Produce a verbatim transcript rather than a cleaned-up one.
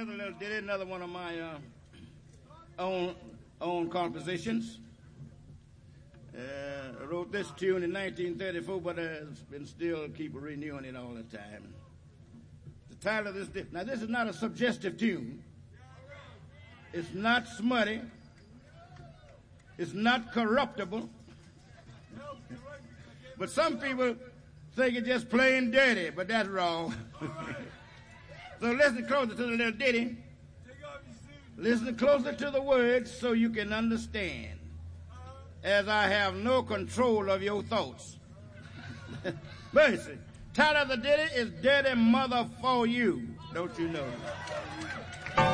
Here's a little ditty, another one of my uh, own own compositions. Uh, I wrote this tune in nineteen thirty-four, but I've been still keep renewing it all the time. The title of this ditty. Now, this is not a suggestive tune. It's not smutty. It's not corruptible. But some people think it's just plain dirty, but that's wrong. So listen closer to the little ditty. Listen closer to the words so you can understand, as I have no control of your thoughts. Mercy. Title of the ditty is Dirty Mother for You. Don't you know?